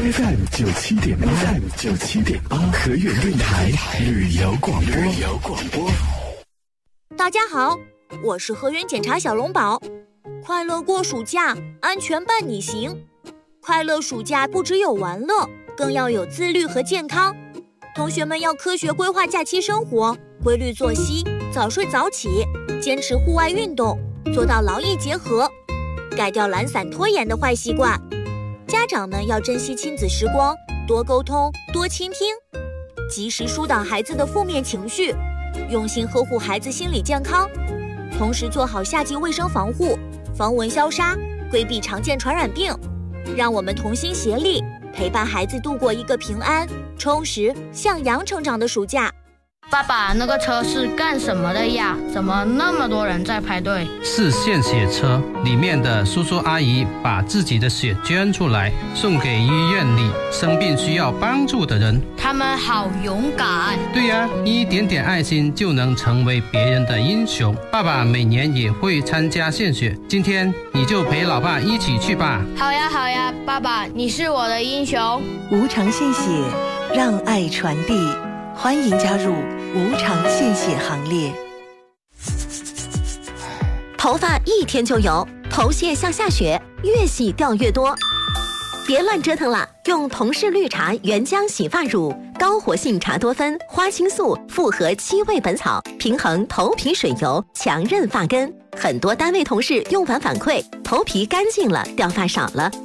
FM 97.8，河源电台旅游广播。 大家好，我是河源检察小龙宝。快乐过暑假，安全伴你行。快乐暑假不只有玩乐，更要有自律和健康。同学们要科学规划假期生活，规律作息，早睡早起，坚持户外运动，做到劳逸结合，改掉懒散拖延的坏习惯。家长们要珍惜亲子时光，多沟通，多倾听，及时疏导孩子的负面情绪，用心呵护孩子心理健康，同时做好夏季卫生防护，防蚊消杀，规避常见传染病。让我们同心协力，陪伴孩子度过一个平安、充实、向阳成长的暑假。 爸爸，那个车是干什么的呀？怎么那么多人在排队？ 是献血车，里面的叔叔阿姨把自己的血捐出来，送给医院里生病需要帮助的人。 他们好勇敢。 对呀，一点点爱心就能成为别人的英雄。爸爸每年也会参加献血，今天你就陪老爸一起去吧。 好呀，爸爸，你是我的英雄。 无偿献血，让爱传递，欢迎加入无偿献血行列。 头发一天就有，头屑像下雪，越洗掉越多。别乱折腾了，用同氏绿茶原浆洗发乳，高活性茶多酚、花青素复合7味本草，平衡头皮水油，强韧发根。很多单位同事用完反馈，头皮干净了，掉发少了，